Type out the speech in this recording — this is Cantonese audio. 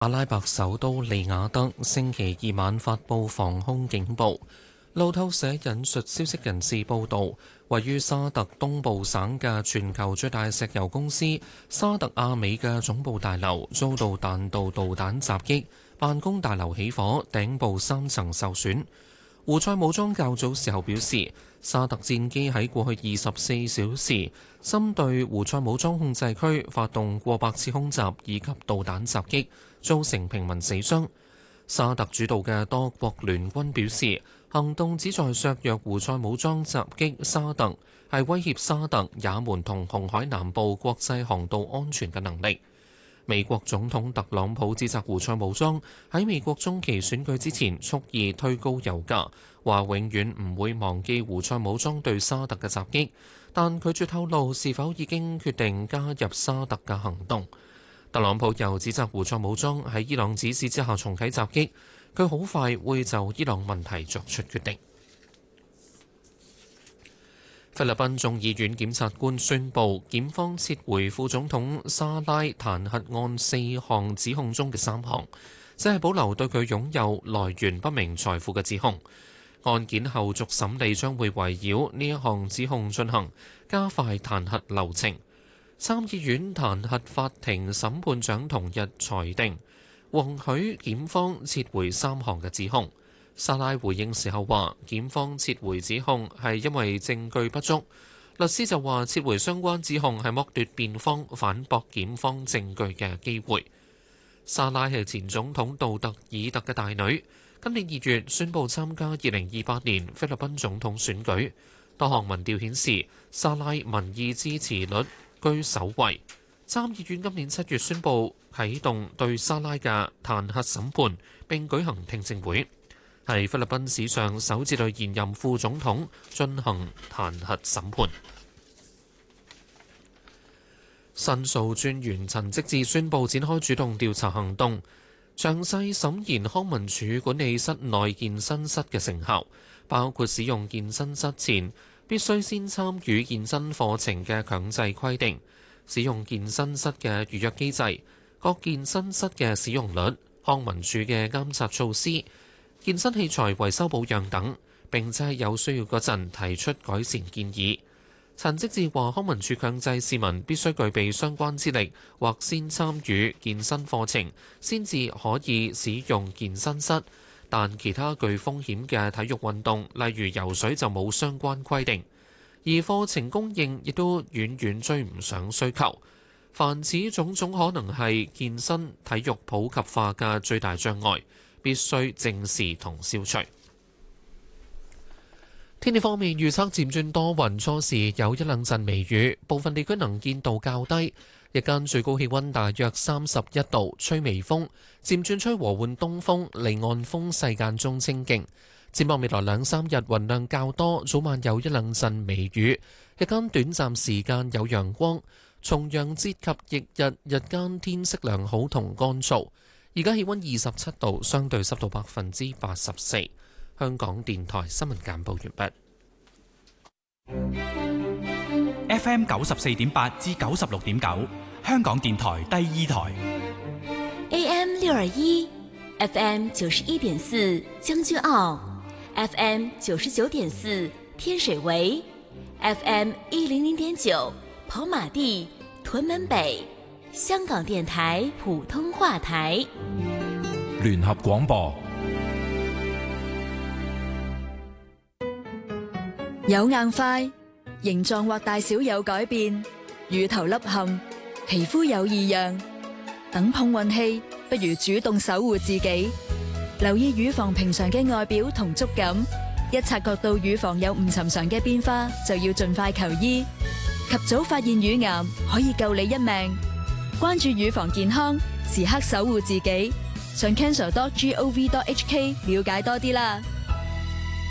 阿拉伯首都利雅得星期二晚發布防空警報。路透社引述消息人士報道，位於沙特東部省嘅全球最大石油公司沙特阿美嘅總部大樓遭到彈道導彈襲擊，辦公大樓起火，頂部3層受損。胡塞武裝較早時候表示，沙特戰機喺過去24小時針對胡塞武裝控制區發動過百次空襲以及導彈襲擊，造成平民死傷。沙特主導嘅多國聯軍表示，行動旨在削弱胡塞武裝襲擊沙特，係威脅沙特、也門同紅海南部國際航道安全嘅能力。美國總統特朗普指責胡塞武裝喺美國中期選舉之前蓄意推高油價，話永遠唔會忘記胡塞武裝對沙特嘅襲擊，但拒絕透露是否已經決定加入沙特嘅行動。特朗普又指責胡塞武裝喺伊朗指示之下重啟襲擊，佢好快會就伊朗問題作出決定。菲律賓眾議院檢察官宣布，檢方撤回副總統沙拉彈劾案4項指控中嘅3項，只係保留對佢擁有來源不明財富嘅指控。案件後續審理將會圍繞呢一項指控進行，加快彈劾流程。參議院彈劾法庭審判長同日裁定，允許檢方撤回3項嘅指控。沙拉回應時候話，檢方撤回指控係因為證據不足。律師就話，撤回相關指控係剝奪辯方反駁檢方證據嘅機會。沙拉係前總統杜特爾特嘅大女，今年2月宣布參加2028年菲律賓總統選舉。多項民調顯示，沙拉民意支持率居首位。參議院今年7月宣布啟動對沙拉嘅彈劾審判，並舉行聽證會，係菲律賓史上首次對現任副總統進行彈劾審判。申訴專員陳積志宣布展開主動調查行動，詳細審研康文署管理室內健身室嘅成效，包括使用健身室前必須先參與健身課程嘅強制規定，使用健身室嘅預約機制，各健身室嘅使用率，康文署嘅監察措施，健身器材維修保養等，並且喺有需要嗰陣提出改善建議。陳積志話，康文署強制市民必須具備相關資歷或先參與健身課程，先至可以使用健身室，但其他具風險嘅體育運動，例如游水就冇相關規定，而課程供應亦都遠遠追唔上需求。凡此種種可能係健身體育普及化嘅最大障礙，必須正視同消除。天氣方面，預測漸轉多雲，初時有一兩陣微雨，部分地區能見度較低。日間最高氣溫大約31度，吹微風，漸轉吹和緩東風，離岸風勢間中清勁。展望未來2-3日雲量較多，早晚有一兩陣微雨，日間短暫時間有陽光。重陽節及翌日日間天色良好同乾燥。而家氣溫27度，相對濕度84%。香港電台新聞簡報完畢。FM 94.8至96.9，香港電台第2台。 AM 621 FM 91.4將軍澳 FM 99.4天水圍 FM 100.9跑馬地屯門北。香港電台普通話台。 聯合廣播。 有硬塊，形狀或大小有改變，乳頭凹陷，皮膚有異樣，等碰運氣，不如主動守護自己。留意乳房平常嘅外表同觸感，一察覺到乳房有唔尋常嘅變化，就要盡快求醫。及早發現乳癌，可以救你一命。關注乳房健康，時刻守護自己。上 cancer.gov.hk 了解多啲啦。